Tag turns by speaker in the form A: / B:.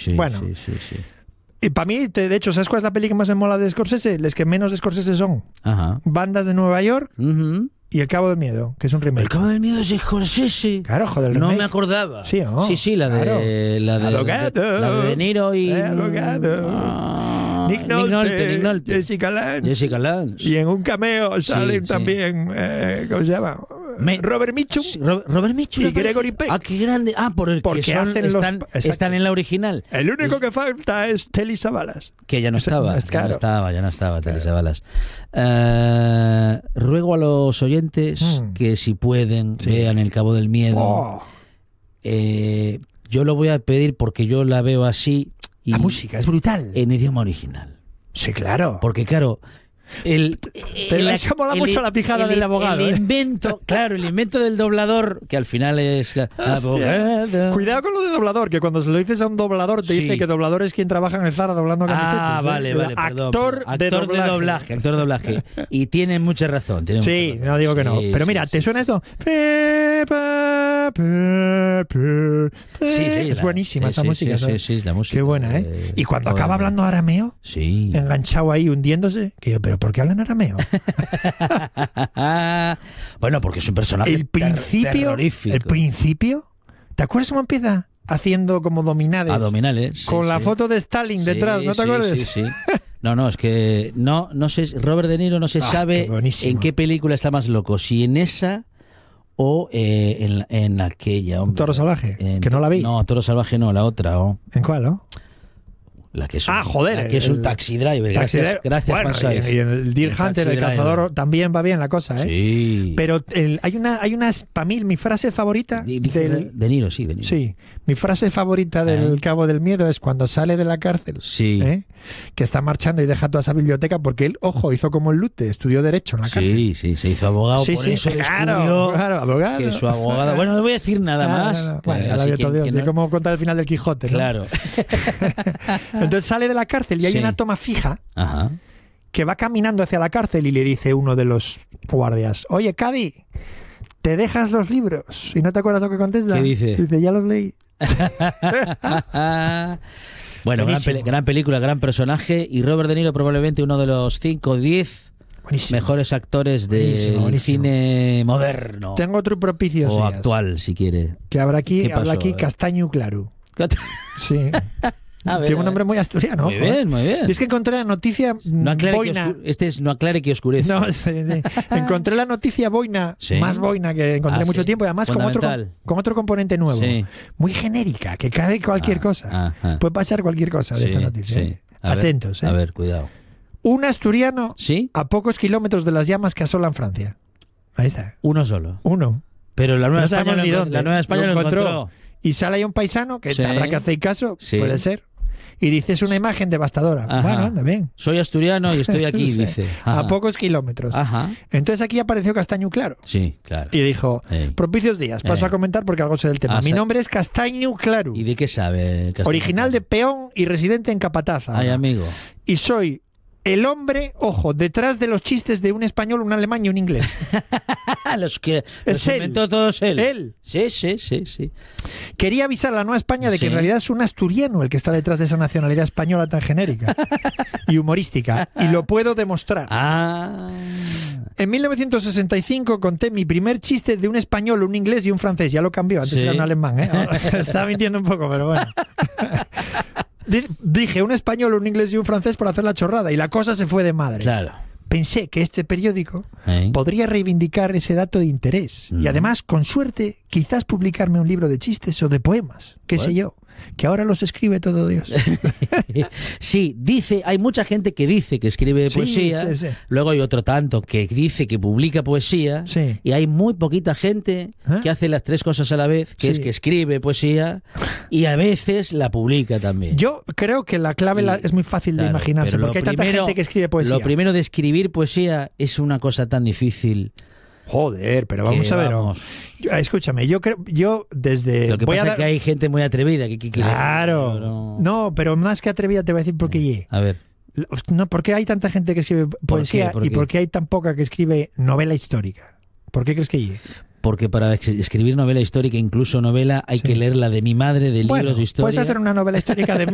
A: Bueno.
B: Sí.
A: Y para mí, de hecho, ¿sabes cuál es la peli que más me mola de Scorsese? Las que menos de Scorsese son
B: Ajá.
A: Bandas de Nueva York y El Cabo del Miedo, que es un remake.
B: El Cabo del Miedo es de Scorsese.
A: Claro, joder, el
B: No
A: remake.
B: me acordaba.
A: Sí, ¿no?
B: Sí, la
A: Claro.
B: de
A: Abogado.
B: la de De Niro y
A: Abogado. Nick Nolte, Jessica Lange.
B: Jessica Lange.
A: Y en un cameo salen
B: sí.
A: también, ¿cómo se llama? Robert Mitchum.
B: Sí, Robert Mitchum
A: Y Gregory Peck.
B: Ah, qué grande. Ah, porque están en la original.
A: El único que falta es Telly Savalas.
B: Que ya no estaba.
A: Claro.
B: Ya no estaba Telly Savalas. Ruego a los oyentes que si pueden vean El Cabo del Miedo.
A: Oh.
B: Yo lo voy a pedir porque yo la veo así. Y
A: la música es brutal.
B: En idioma original.
A: Sí, claro.
B: Porque claro...
A: Eso mola mucho la pijada del abogado.
B: El invento del doblador, que al final es abogado.
A: Cuidado con lo de doblador, que cuando se lo dices a un doblador te dice que doblador es quien trabaja en el Zara doblando camisetas.
B: Ah, vale,
A: Actor de
B: doblaje. Y tiene mucha razón.
A: Sí, no digo que no. Pero mira, ¿te suena esto? Es buenísima esa música.
B: Sí, la música.
A: Qué buena, ¿eh? Y cuando acaba hablando arameo, enganchado ahí, hundiéndose, que yo, ¿pero por qué hablan arameo?
B: Bueno, porque es un personaje terrorífico.
A: El principio, ¿te acuerdas cómo empieza? Haciendo como dominales. Con la foto de Stalin detrás, ¿no te acuerdas?
B: Sí. No, es que no sé, Robert De Niro no se sabe en qué película está más loco, si en esa o en aquella. Hombre.
A: Toro Salvaje, que no la vi.
B: No, Toro Salvaje no, la otra.
A: ¿En cuál, no?
B: La que es
A: un
B: taxi driver. Gracias,
A: bueno,
B: Passaez.
A: Y el Deer Hunter, el cazador, también va bien la cosa, ¿eh?
B: Sí.
A: Pero hay una para mí, mi frase favorita
B: De Niro, sí, De Niro.
A: Sí, mi frase favorita del Cabo del Miedo es cuando sale de la cárcel, que está marchando y deja toda esa biblioteca, porque él, ojo, hizo como el Lute, estudió Derecho en la cárcel.
B: Sí, se hizo abogado, por eso
A: claro, abogado.
B: Que su abogada... Bueno, no voy a decir nada más.
A: No. Bueno, ya lo vio todo Dios, es como contar el final del Quijote, ¿no?
B: Claro.
A: Entonces sale de la cárcel y hay una toma fija que va caminando hacia la cárcel y le dice uno de los guardias: oye, Cadi, ¿te dejas los libros? ¿Y no te acuerdas lo que contesta?
B: ¿Qué dice?
A: Dice, ya los leí.
B: Bueno, gran película, gran personaje, y Robert De Niro probablemente uno de los 5 o 10 mejores actores del cine moderno.
A: Tengo otro propicio
B: o actual, si quiere.
A: Que habla aquí Castaño Claro. Sí. Tiene un nombre muy asturiano.
B: Muy bien.
A: Y es que encontré la noticia boina.
B: No aclare que oscurece.
A: No, encontré la noticia boina, más boina que encontré mucho tiempo, y además con otro componente nuevo. Muy genérica, que cae cualquier cosa. Puede pasar cualquier cosa de esta noticia. Atentos.
B: A ver, cuidado.
A: Un asturiano a pocos kilómetros de las llamas que asolan Francia. Ahí está.
B: Uno solo.
A: Uno.
B: Pero la Nueva España
A: lo
B: lo encontró.
A: Y sale ahí un paisano que habrá que hacer caso, puede ser. Y dice, es una imagen devastadora. Bueno, anda bien.
B: Soy asturiano y estoy aquí, dice.
A: A pocos kilómetros. Entonces aquí apareció Castaño Claro.
B: Sí, claro.
A: Y dijo, propicios días, paso a comentar porque algo sé del tema. Mi nombre es Castaño Claro.
B: ¿Y de qué sabe?
A: Original de Peón y residente en Capataz.
B: Ay, amigo.
A: Y soy el hombre, ojo, detrás de los chistes de un español, un alemán y un inglés.
B: los
A: inventó
B: todos él.
A: Él.
B: Sí.
A: Quería avisar a la Nueva España de que en realidad es un asturiano el que está detrás de esa nacionalidad española tan genérica y humorística. Y lo puedo demostrar. En 1965 conté mi primer chiste de un español, un inglés y un francés. Ya lo cambió, antes era un alemán. Estaba mintiendo un poco, pero bueno. Dije un español, un inglés y un francés por hacer la chorrada, y la cosa se fue de madre.
B: Claro.
A: Pensé que este periódico podría reivindicar ese dato de interés y además, con suerte, quizás publicarme un libro de chistes o de poemas, qué sé yo, que ahora los escribe todo Dios.
B: Sí, hay mucha gente que dice que escribe poesía, luego hay otro tanto que dice que publica poesía, y hay muy poquita gente que hace las tres cosas a la vez, que es que escribe poesía y a veces la publica también.
A: Yo creo que la clave es muy fácil de imaginarse, porque hay tanta gente que escribe poesía.
B: Lo primero de escribir poesía es una cosa tan difícil.
A: Joder, pero vamos a ver. Escúchame, yo desde...
B: Lo que pasa es que hay gente muy atrevida.
A: Claro. No, pero más que atrevida te voy a decir por qué.
B: A ver.
A: No, ¿por qué hay tanta gente que escribe poesía y por qué hay tan poca que escribe novela histórica? ¿Por qué crees que llegue?
B: Porque para escribir novela histórica, incluso novela, hay que leer la de mi madre, de libros de historia.
A: Puedes hacer una novela histórica de